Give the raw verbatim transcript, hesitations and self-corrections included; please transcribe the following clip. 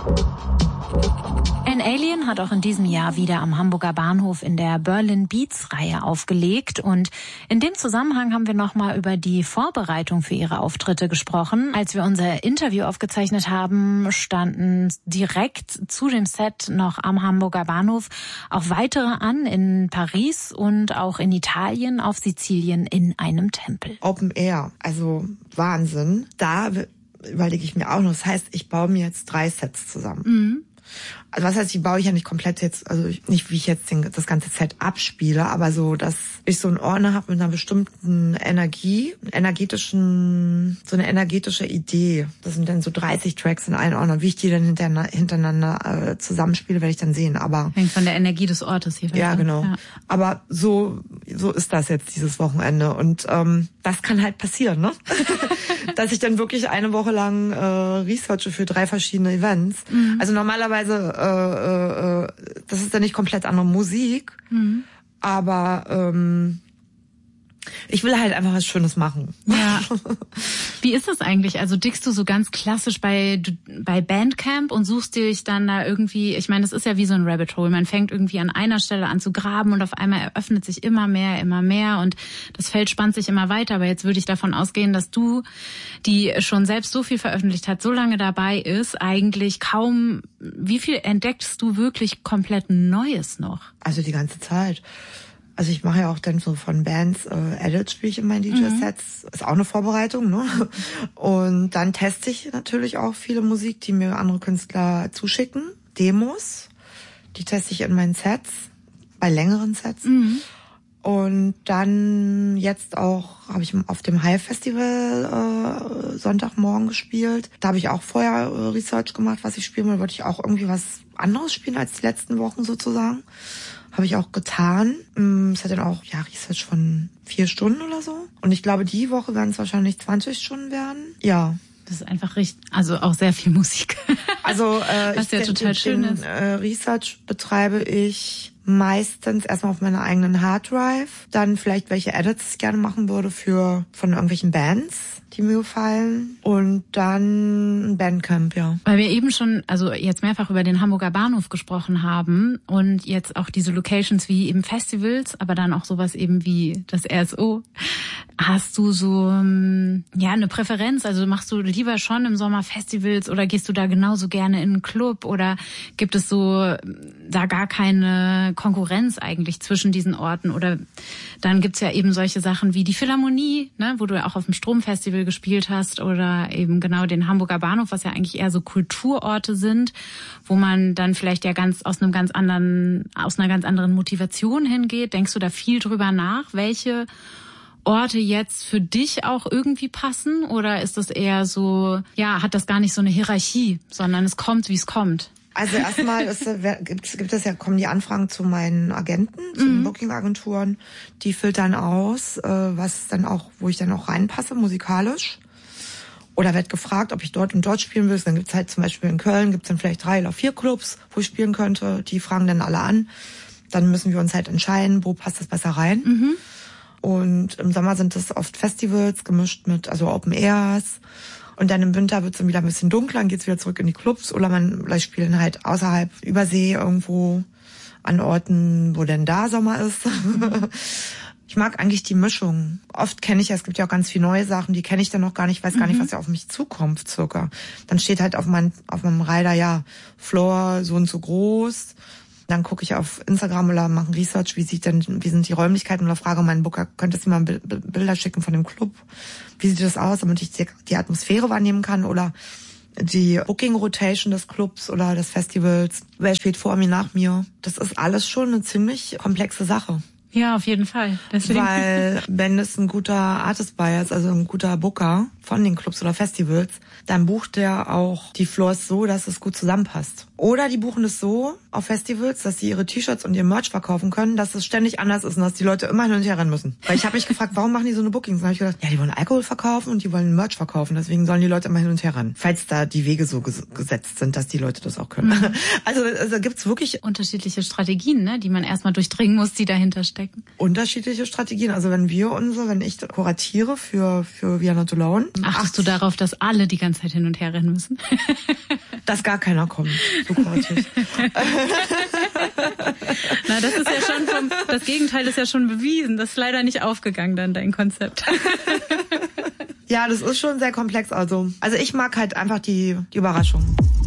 An Alien hat auch in diesem Jahr wieder am Hamburger Bahnhof in der Berlin Beats-Reihe aufgelegt. Und in dem Zusammenhang haben wir nochmal über die Vorbereitung für ihre Auftritte gesprochen. Als wir unser Interview aufgezeichnet haben, standen direkt zu dem Set noch am Hamburger Bahnhof auch weitere an, in Paris und auch in Italien, auf Sizilien in einem Tempel. Open Air, also Wahnsinn. Da überlege ich mir auch noch, das heißt, ich baue mir jetzt drei Sets zusammen. Mhm. Also was heißt, die baue ich ja nicht komplett jetzt, also nicht wie ich jetzt den, das ganze Set abspiele, aber so, dass ich so einen Ordner habe mit einer bestimmten Energie, energetischen, so eine energetische Idee. Das sind dann so dreißig Tracks in einen Ordner. Wie ich die dann hintereinander, hintereinander äh, zusammenspiele, werde ich dann sehen. Aber hängt von der Energie des Ortes hier. Ja, genau. Ja. Aber so so ist das jetzt dieses Wochenende und ähm, das kann halt passieren, ne? Dass ich dann wirklich eine Woche lang äh, researche für drei verschiedene Events. Mhm. Also normalerweise Äh, äh, das ist ja nicht komplett andere Musik, mhm. aber ähm, ich will halt einfach was Schönes machen. Ja. Wie ist das eigentlich? Also dickst du so ganz klassisch bei bei Bandcamp und suchst dich dann da irgendwie, ich meine, das ist ja wie so ein Rabbit Hole. Man fängt irgendwie an einer Stelle an zu graben und auf einmal eröffnet sich immer mehr, immer mehr und das Feld spannt sich immer weiter. Aber jetzt würde ich davon ausgehen, dass du, die schon selbst so viel veröffentlicht hat, so lange dabei ist, eigentlich kaum, wie viel entdeckst du wirklich komplett Neues noch? Also die ganze Zeit. Also ich mache ja auch dann so von Bands äh, Edits, spiele ich in meinen D J-Sets. Mhm. Ist auch eine Vorbereitung, ne? Und dann teste ich natürlich auch viele Musik, die mir andere Künstler zuschicken. Demos, die teste ich in meinen Sets, bei längeren Sets. Mhm. Und dann jetzt auch habe ich auf dem Hive Festival äh, Sonntagmorgen gespielt. Da habe ich auch vorher äh, Research gemacht, was ich spielen will. Wollte ich auch irgendwie was anderes spielen als die letzten Wochen sozusagen. Habe ich auch getan. Es hat dann auch ja Research von vier Stunden oder so. Und ich glaube, die Woche werden es wahrscheinlich zwanzig Stunden werden. Ja. Das ist einfach richtig, also auch sehr viel Musik. Also äh, was ja total schön ist. Äh, Research betreibe ich meistens erstmal auf meiner eigenen Harddrive. Dann vielleicht welche Edits ich gerne machen würde für von irgendwelchen Bands, die mir gefallen. Und dann ein Bandcamp, ja. Weil wir eben schon, also jetzt mehrfach über den Hamburger Bahnhof gesprochen haben und jetzt auch diese Locations wie eben Festivals, aber dann auch sowas eben wie das R S O. Hast du so ja eine Präferenz? Also machst du lieber schon im Sommer Festivals oder gehst du da genauso gerne in einen Club? Oder gibt es so da gar keine Konkurrenz eigentlich zwischen diesen Orten? Oder dann gibt's ja eben solche Sachen wie die Philharmonie, ne, wo du ja auch auf dem Stromfestival gespielt hast, oder eben genau den Hamburger Bahnhof, was ja eigentlich eher so Kulturorte sind, wo man dann vielleicht ja ganz aus einem ganz anderen, aus einer ganz anderen Motivation hingeht. Denkst du da viel drüber nach, welche Orte jetzt für dich auch irgendwie passen? Oder ist das eher so, ja, hat das gar nicht so eine Hierarchie, sondern es kommt, wie es kommt? Also erstmal ist, gibt, gibt es ja, kommen die Anfragen zu meinen Agenten, zu den mhm. Booking-Agenturen. Die filtern aus, äh, was dann auch, wo ich dann auch reinpasse, musikalisch. Oder wird gefragt, ob ich dort und dort spielen will. Dann gibt's halt zum Beispiel in Köln, gibt's dann vielleicht drei oder vier Clubs, wo ich spielen könnte. Die fragen dann alle an. Dann müssen wir uns halt entscheiden, wo passt das besser rein. Mhm. Und im Sommer sind das oft Festivals, gemischt mit, also Open Airs. Und dann im Winter wird es dann wieder ein bisschen dunkler, dann geht's wieder zurück in die Clubs. Oder man vielleicht spielen halt außerhalb über See irgendwo an Orten, wo denn da Sommer ist. Ich mag eigentlich die Mischung. Oft kenne ich ja, es gibt ja auch ganz viele neue Sachen, die kenne ich dann noch gar nicht, weiß gar mhm. nicht, was ja auf mich zukommt circa. Dann steht halt auf meinem auf meinem Rider, ja, Floor so und so groß. Dann gucke ich auf Instagram oder mache Research, wie sieht denn, wie sind die Räumlichkeiten, oder frage meinen Booker, könntest du mir mal Bilder schicken von dem Club? Wie sieht das aus, damit ich die Atmosphäre wahrnehmen kann, oder die Booking Rotation des Clubs oder des Festivals? Wer steht vor mir, nach mir? Das ist alles schon eine ziemlich komplexe Sache. Ja, auf jeden Fall. Deswegen. Weil wenn es ein guter Artist Buyer ist, also ein guter Booker von den Clubs oder Festivals, dann bucht der auch die Floors so, dass es gut zusammenpasst. Oder die buchen es so auf Festivals, dass sie ihre T-Shirts und ihr Merch verkaufen können, dass es ständig anders ist und dass die Leute immer hin und her rennen müssen. Weil ich habe mich gefragt, warum machen die so eine Bookings? Und dann habe ich gedacht, ja, die wollen Alkohol verkaufen und die wollen Merch verkaufen, deswegen sollen die Leute immer hin und her rennen. Falls da die Wege so ges- gesetzt sind, dass die Leute das auch können. Mhm. Also, also gibt's wirklich unterschiedliche Strategien, ne, die man erstmal durchdringen muss, die dahinter stecken. Unterschiedliche Strategien. Also wenn wir unsere, wenn ich kuratiere für für We Are Not Alone, Achtest du darauf, dass alle die ganze Zeit hin und her rennen müssen? Dass gar keiner kommt. So chaotisch. Na, das ist ja schon vom, das Gegenteil ist ja schon bewiesen. Das ist leider nicht aufgegangen, dann dein Konzept. Ja, das ist schon sehr komplex. Also, also ich mag halt einfach die, die Überraschung.